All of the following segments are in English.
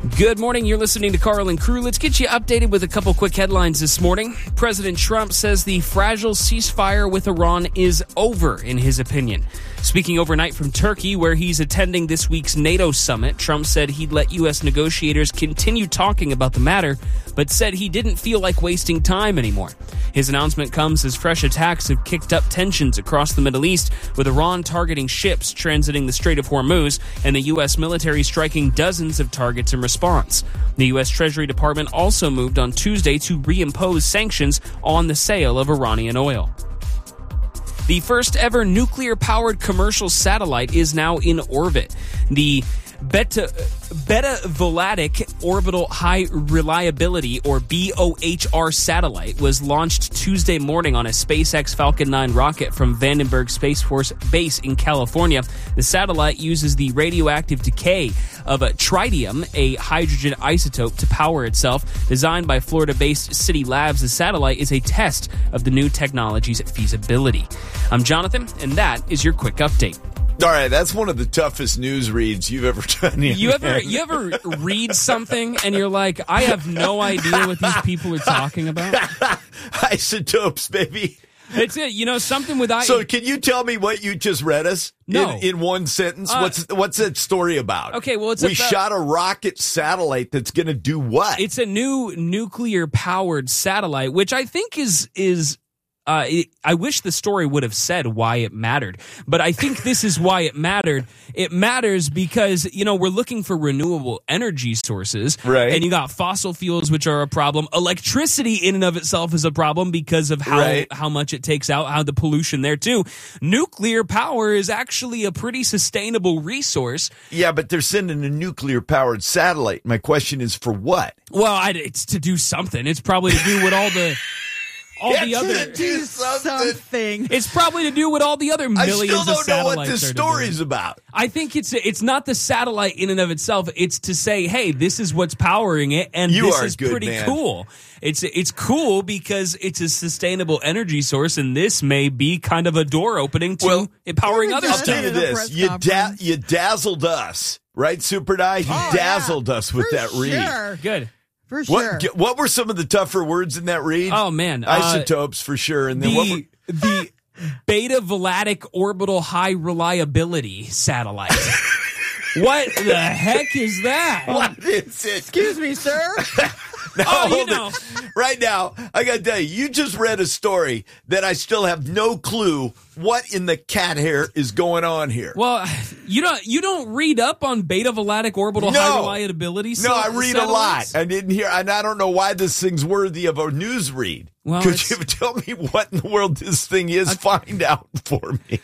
Good morning. You're listening to Carl and Crew. Let's get you updated with a couple quick headlines this morning. President Trump says the fragile ceasefire with Iran is over, in his opinion. Speaking overnight from Turkey, where he's attending this week's NATO summit, Trump said he'd let U.S. negotiators continue talking about the matter, but said he didn't feel like wasting time anymore. His announcement comes as fresh attacks have kicked up tensions across the Middle East, with Iran targeting ships transiting the Strait of Hormuz and the U.S. military striking dozens of targets in response. The U.S. Treasury Department also moved on Tuesday to reimpose sanctions on the sale of Iranian oil. The first ever nuclear-powered commercial satellite is now in orbit. The Beta Voladic Orbital High Reliability, or BOHR satellite, was launched Tuesday morning on a SpaceX Falcon 9 rocket from Vandenberg Space Force Base in California. The satellite uses the radioactive decay of tritium, a hydrogen isotope, to power itself. Designed by Florida-based City Labs, the satellite is a test of the new technology's feasibility. I'm Jonathan, and that is your quick update. All right, that's one of the toughest news reads you've ever done. You ever read something and you're like, I have no idea what these people are talking about? Isotopes, baby. It's it. You know, something with So can you tell me what you just read us? No. In one sentence? What's that story about? Okay, well, we shot a rocket satellite that's going to do what? It's a new nuclear-powered satellite, which I think is I wish the story would have said why it mattered, but I think this is why it mattered. It matters because, you know, we're looking for renewable energy sources, right? And you got fossil fuels, which are a problem. Electricity in and of itself is a problem because of how much it takes out, how the pollution there too. Nuclear power is actually a pretty sustainable resource. Yeah, but they're sending a nuclear-powered satellite. My question is, for what? Well, it's to do something. It's probably to do what all the other do something. It's probably to do what all the other millions of satellites are. I still don't know what this story's about. I think it's not the satellite in and of itself. It's to say, hey, this is what's powering it, and this is pretty cool. It's cool because it's a sustainable energy source, and this may be kind of a door opening to empowering other stuff. I'll tell you this: you dazzled us, right, Super Di? You dazzled us with that read. Good. For sure. What were some of the tougher words in that read? Oh, man. Isotopes, for sure. And then the Beta Voladic Orbital High Reliability satellite. What the heck is that? What is it? Excuse me, sir. Right now, I got to tell you just read a story that I still have no clue what in the cat hair is going on here. Well, you don't read up on Beta Voladic Orbital High Reliability. No, I read a lot. I didn't hear, and I don't know why this thing's worthy of a news read. Well, could you tell me what in the world this thing is? Find out for me.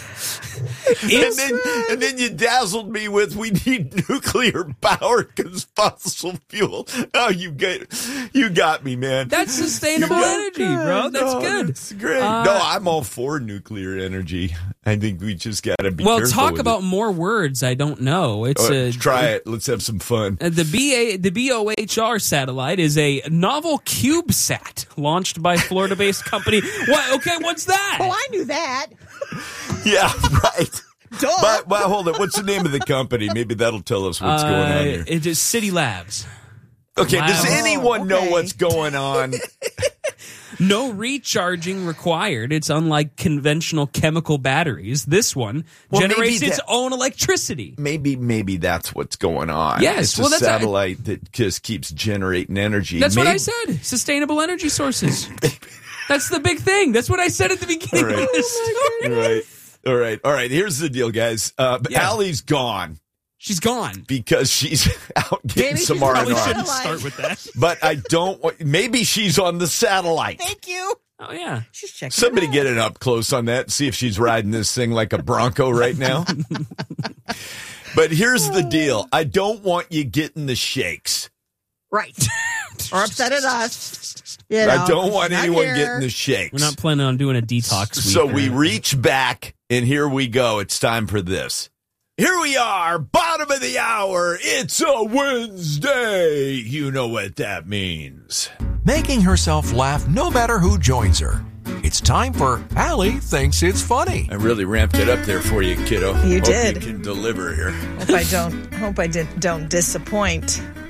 And then you dazzled me with, we need nuclear power because fossil fuel. Oh, you got me, man. That's sustainable energy, bro. That's good. That's great. No, I'm all for nuclear energy. I think we just got to be careful. Well, talk about more words. I don't know. Try it. Let's have some fun. The BOHR satellite is a novel CubeSat launched by Florida-based company. What? Okay, what's that? Oh, I knew that. Yeah, right. Duh. But hold on. What's the name of the company? Maybe that'll tell us what's going on here. It is City Labs. Okay, does anyone know what's going on? No recharging required. It's unlike conventional chemical batteries. This one generates its own electricity. Maybe that's what's going on. Yes. It's a satellite that just keeps generating energy. That's what I said. Sustainable energy sources. That's the big thing. That's what I said at the beginning of this story. All right. Here's the deal, guys. Allie's gone. She's gone. Because she's out getting some R&R. Probably shouldn't start with that. But I don't... Maybe she's on the satellite. Thank you. Oh, yeah. She's checking. Somebody get it up close on that. See if she's riding this thing like a Bronco right now. But here's the deal. I don't want you getting the shakes. Right. Or upset at us. I don't want anyone getting the shakes. We're not planning on doing a detox week. So we reach back, and here we go. It's time for this. Here we are, bottom of the hour. It's a Wednesday. You know what that means. Making herself laugh no matter who joins her. It's time for Allie Thinks It's Funny. I really ramped it up there for you, kiddo. You Hope did. You can deliver here. Hope I don't disappoint.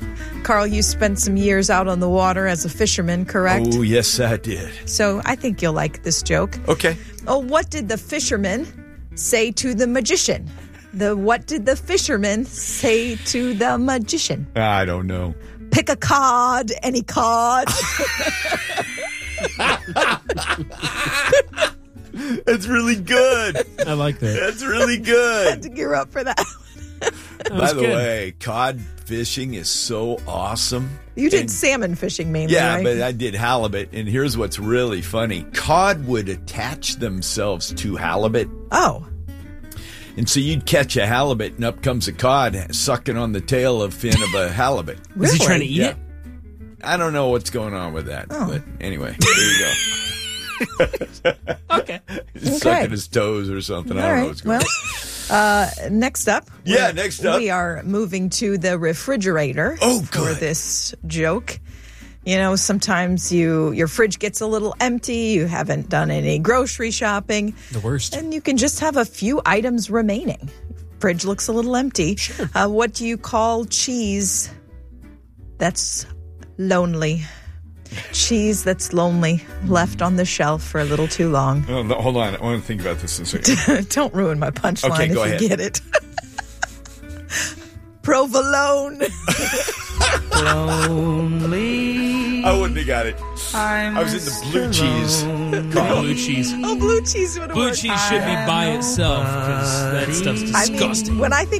Carl, you spent some years out on the water as a fisherman, correct? Oh, yes, I did. So I think you'll like this joke. Okay. Oh, what did the fisherman say to the magician? What did the fisherman say to the magician? I don't know. Pick a cod, any cod. It's really good. I like that. That's really I had good. to gear up for that. By the way, cod fishing is so awesome. You did And- salmon fishing mainly, Yeah, right? but I did halibut, and here's what's really funny. Cod would attach themselves to halibut, Oh, and so you'd catch a halibut, and up comes a cod sucking on the tail of fin of a halibut. Was he really? trying to eat Yeah. it? I don't know what's going on with that, Oh. but anyway, there you go. Okay. He's sucking his toes or something. I All don't know right. what's going Well, next up. next up. We are moving to the refrigerator Oh, for good. this joke. You know, sometimes your fridge gets a little empty. You haven't done any grocery shopping. The worst. And you can just have a few items remaining. Fridge looks a little empty. Sure. What do you call cheese that's lonely? Cheese that's lonely, left on the shelf for a little too long. Oh, no, hold on. I want to think about this in a second. Don't ruin my punchline Okay, if go you ahead. get it. Provolone. I wouldn't have got it. I was in the blue cheese. Blue cheese. Oh, blue cheese would have Blue worked. cheese should be by itself because that stuff's I disgusting. mean, when I think